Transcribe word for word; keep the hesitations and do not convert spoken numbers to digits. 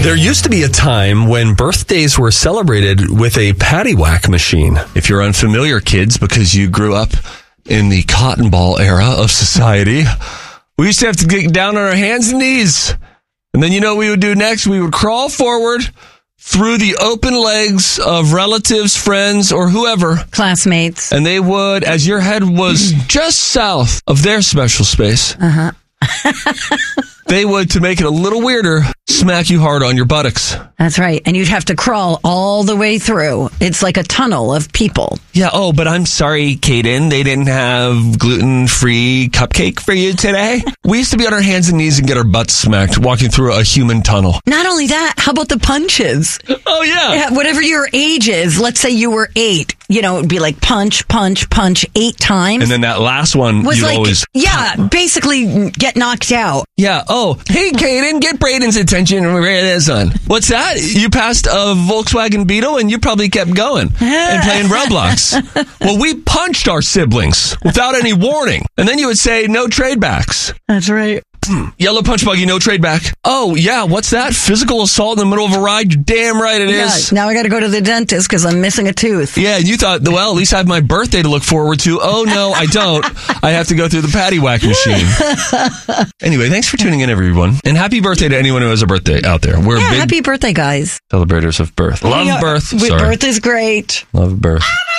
There used to be a time when birthdays were celebrated with a patty whack machine. If you're unfamiliar, kids, because you grew up in the cotton ball era of society, we used to have to get down on our hands and knees. And then you know what we would do next? We would crawl forward through the open legs of relatives, friends, or whoever. Classmates. And they would, as your head was just south of their special space, Uh-huh. they would, to make it a little weirder, smack you hard on your buttocks. That's right. And you'd have to crawl all the way through. It's like a tunnel of people. Yeah, oh, but I'm sorry, Kaden, they didn't have gluten-free cupcake for you today? We used to be on our hands and knees and get our butts smacked walking through a human tunnel. Not only that, how about the punches? Oh, yeah. Yeah, whatever your age is, let's say you were eight, you know, it'd be like punch, punch, punch eight times. And then that last one, was you'd like, always... yeah, basically get knocked out. Yeah, oh, hey, Kaden, get Braden's attention. Where it is on. What's that? You passed a Volkswagen Beetle and you probably kept going and playing Roblox. Well, we punched our siblings without any warning. And then you would say, no trade backs. That's right. Yellow punch buggy, no trade back. Oh, yeah, what's that? Physical assault in the middle of a ride? You're damn right it Yeah, is. now I got to go to the dentist because I'm missing a tooth. Yeah, and you thought, well, at least I have my birthday to look forward to. Oh, no, I don't. I have to go through the patty whack machine. Anyway, thanks for tuning in, everyone. And happy birthday to anyone who has a birthday out there. We're Yeah, big happy birthday, guys. celebrators of birth. Love Yeah, birth. we- Sorry. Birth is great. Love birth.